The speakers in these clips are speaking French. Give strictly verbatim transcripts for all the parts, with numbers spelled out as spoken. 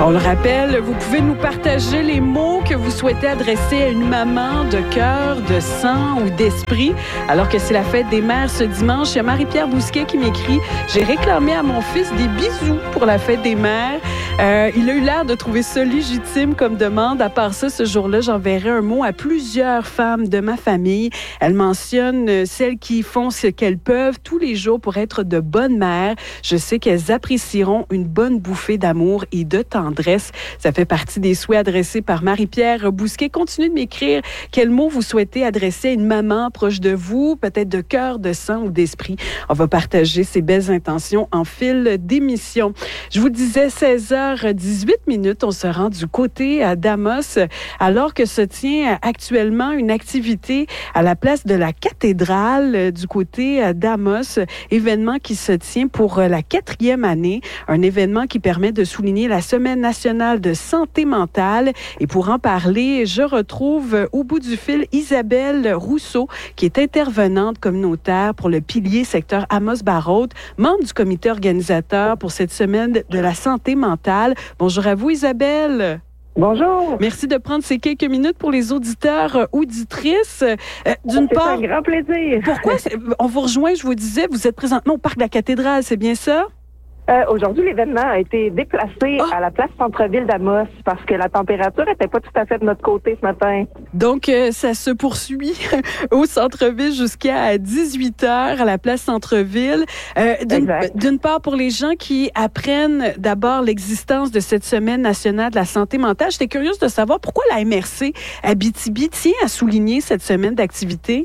On le rappelle, vous pouvez nous partager les mots que vous souhaitez adresser à une maman de cœur, de sang ou d'esprit. Alors que c'est la fête des mères ce dimanche, il y a Marie-Pierre Bousquet qui m'écrit « J'ai réclamé à mon fils des bisous pour la fête des mères. Euh, il a eu l'air de trouver ça légitime comme demande. À part ça, ce jour-là, j'enverrai un mot à plusieurs femmes de ma famille. Elle mentionne celles qui font ce qu'elles peuvent tous les jours pour être de bonnes mères. Je sais qu'elles apprécieront une bonne bouffée d'amour et de tendresse. » Ça fait partie des souhaits adressés par Marie-Pierre Bousquet. Continuez de m'écrire quels mots vous souhaitez adresser à une maman proche de vous, peut-être de cœur, de sang ou d'esprit. On va partager ces belles intentions en fil d'émission. Je vous disais seize heures dix-huit minutes, on se rend du côté d'Amos alors que se tient actuellement une activité à la place de la cathédrale du côté d'Amos, événement qui se tient pour la quatrième année, un événement qui permet de souligner la Semaine nationale de santé mentale. Et pour en parler, je retrouve au bout du fil Isabelle Rousseau, qui est intervenante communautaire pour le pilier secteur Amos-Barraud, membre du comité organisateur pour cette Semaine de la santé mentale. Bonjour à vous, Isabelle. Bonjour. Merci de prendre ces quelques minutes pour les auditeurs, auditrices. Euh, d'une c'est part, un grand plaisir. Pourquoi on vous rejoint, je vous disais, vous êtes présentement au Parc de la Cathédrale, c'est bien ça? Euh, aujourd'hui, l'événement a été déplacé oh. à la place centre-ville d'Amos parce que la température n'était pas tout à fait de notre côté ce matin. Donc, euh, ça se poursuit au centre-ville jusqu'à dix-huit heures à la place centre-ville. Euh, d'une, d'une part, pour les gens qui apprennent d'abord l'existence de cette Semaine nationale de la santé mentale, j'étais curieuse de savoir pourquoi la M R C Abitibi tient à souligner cette semaine d'activité.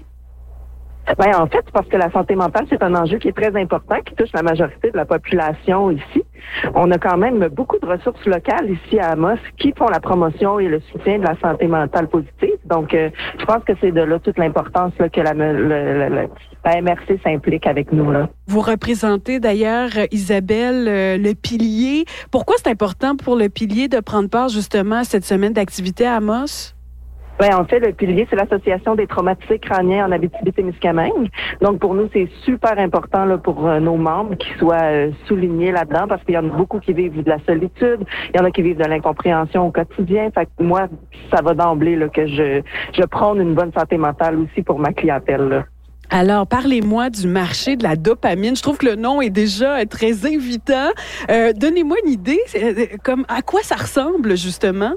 Ben, en fait, c'est parce que la santé mentale, c'est un enjeu qui est très important, qui touche la majorité de la population ici. On a quand même beaucoup de ressources locales ici à Amos qui font la promotion et le soutien de la santé mentale positive. Donc, euh, je pense que c'est de là toute l'importance là, que la, le, le, le, la M R C s'implique avec nous. Là. Vous représentez d'ailleurs, Isabelle, euh, le pilier. Pourquoi c'est important pour le pilier de prendre part justement à cette semaine d'activité à Amos? Ben, en fait, le pilier, c'est l'Association des traumatisés crâniens en Abitibi-Témiscamingue. Donc, pour nous, c'est super important là, pour euh, nos membres qui soient euh, soulignés là-dedans parce qu'il y en a beaucoup qui vivent de la solitude, il y en a qui vivent de l'incompréhension au quotidien. Fait que moi, ça va d'emblée là, que je, je prône une bonne santé mentale aussi pour ma clientèle. Là. Alors, parlez-moi du marché de la dopamine. Je trouve que le nom est déjà très invitant. Euh, donnez-moi une idée, comme à quoi ça ressemble, justement?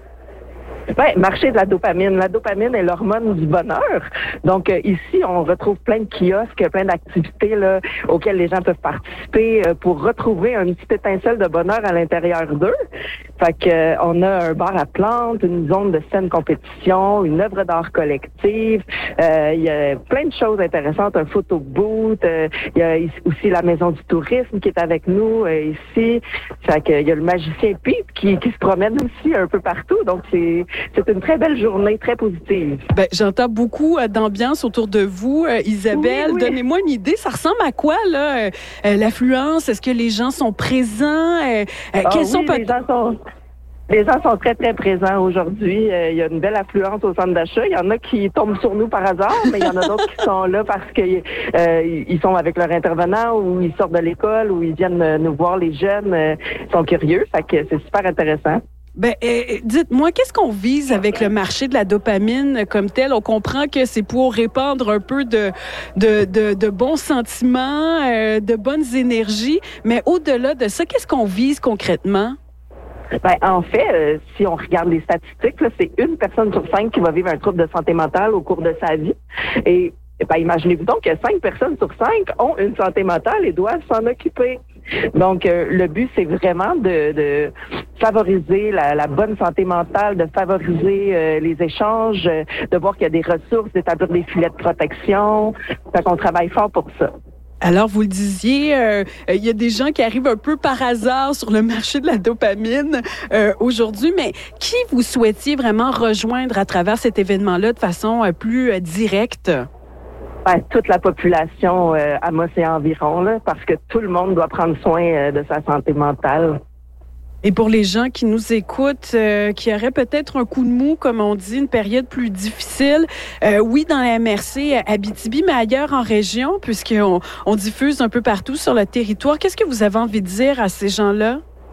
Ben, marché de la dopamine. La dopamine est l'hormone du bonheur. Donc, euh, ici, on retrouve plein de kiosques, plein d'activités là, auxquelles les gens peuvent participer euh, pour retrouver une petite étincelle de bonheur à l'intérieur d'eux. Fait que, euh, on a un bar à plantes, une zone de scène compétition, une œuvre d'art collective. Euh, il y a plein de choses intéressantes, un photo booth. Euh, il y a aussi la maison du tourisme qui est avec nous euh, ici. Fait que, il y a le magicien Pipe qui, qui se promène aussi un peu partout. Donc, c'est C'est une très belle journée, très positive. Ben, j'entends beaucoup euh, d'ambiance autour de vous, euh, Isabelle. Oui, oui. Donnez-moi une idée. Ça ressemble à quoi, là, euh, euh, l'affluence? Est-ce que les gens sont présents? Euh, euh, ah, quels oui, sont les gens sont... Les gens sont très, très présents aujourd'hui. Euh, il y a une belle affluence au centre d'achat. Il y en a qui tombent sur nous par hasard, mais il y en a d'autres qui sont là parce qu'ils euh, sont avec leur intervenant ou ils sortent de l'école ou ils viennent nous voir, les jeunes. Euh, sont curieux. Fait que c'est super intéressant. Ben, euh, dites-moi, qu'est-ce qu'on vise avec le marché de la dopamine comme tel? On comprend que c'est pour répandre un peu de, de, de, de bons sentiments, euh, de bonnes énergies, mais au-delà de ça, qu'est-ce qu'on vise concrètement? Ben, en fait, euh, si on regarde les statistiques, là, c'est une personne sur cinq qui va vivre un trouble de santé mentale au cours de sa vie. Et ben, imaginez-vous donc que cinq personnes sur cinq ont une santé mentale et doivent s'en occuper. Donc, euh, le but, c'est vraiment de, de favoriser la, la bonne santé mentale, de favoriser euh, les échanges, euh, de voir qu'il y a des ressources, d'établir des filets de protection. Fait qu'on travaille fort pour ça. Alors, vous le disiez, euh, il y a des gens qui arrivent un peu par hasard sur le marché de la dopamine euh, aujourd'hui, mais qui vous souhaitiez vraiment rejoindre à travers cet événement-là de façon euh, plus euh, directe? Ben, toute la population euh, Amos et environ, là, parce que tout le monde doit prendre soin euh, de sa santé mentale. Et pour les gens qui nous écoutent, euh, qui auraient peut-être un coup de mou, comme on dit, une période plus difficile, euh, oui, dans la M R C Abitibi, mais ailleurs en région, puisqu'on on diffuse un peu partout sur le territoire, qu'est-ce que vous avez envie de dire à ces gens-là?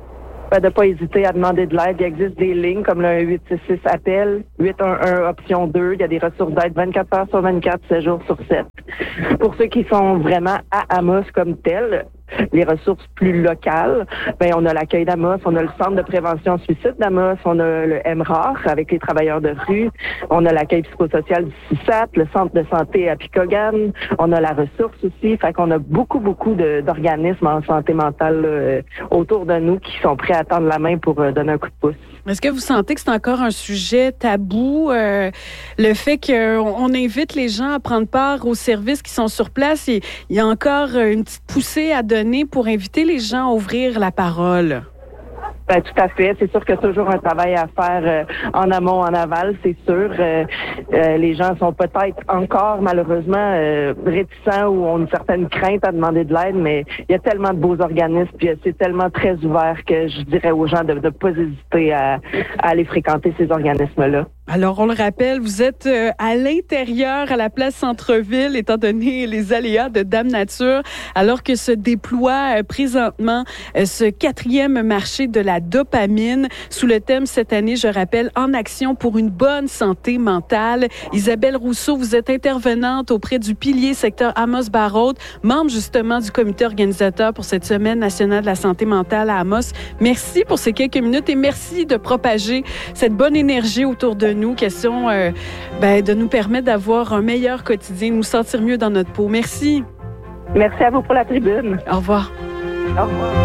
Ben, de ne pas hésiter à demander de l'aide. Il existe des lignes comme le huit six six appel, huit un un option deux. Il y a des ressources d'aide vingt-quatre heures sur vingt-quatre, sept jours sur sept. Pour ceux qui sont vraiment à Amos comme tel, les ressources plus locales, ben on a l'accueil d'Amos, on a le centre de prévention suicide d'Amos, on a le M R A R avec les travailleurs de rue, on a l'accueil psychosocial du C I S A T, le centre de santé à Picogan, on a la ressource aussi, fait qu'on a beaucoup, beaucoup de, d'organismes en santé mentale euh, autour de nous qui sont prêts à tendre la main pour euh, donner un coup de pouce. Est-ce que vous sentez que c'est encore un sujet tabou, euh, le fait qu'on on invite les gens à prendre part aux services qui sont sur place? Il y a encore une petite poussée à donner pour inviter les gens à ouvrir la parole. Ben, tout à fait. C'est sûr qu'il y a toujours un travail à faire euh, en amont, en aval, c'est sûr. Euh, euh, les gens sont peut-être encore, malheureusement, euh, réticents ou ont une certaine crainte à demander de l'aide, mais il y a tellement de beaux organismes, puis c'est tellement très ouvert que je dirais aux gens de ne pas hésiter à, à aller fréquenter ces organismes-là. Alors, on le rappelle, vous êtes euh, à l'intérieur, à la place Centre-Ville, étant donné les aléas de Dame Nature, alors que se déploie euh, présentement euh, ce quatrième marché de la dopamine sous le thème cette année, je rappelle, En action pour une bonne santé mentale. Isabelle Rousseau, vous êtes intervenante auprès du pilier secteur Amos-Barraud, membre justement du comité organisateur pour cette Semaine nationale de la santé mentale à Amos. Merci pour ces quelques minutes et merci de propager cette bonne énergie autour de nous, question euh, ben, de nous permettre d'avoir un meilleur quotidien, nous sentir mieux dans notre peau. Merci. Merci à vous pour la tribune. Au revoir. Au revoir.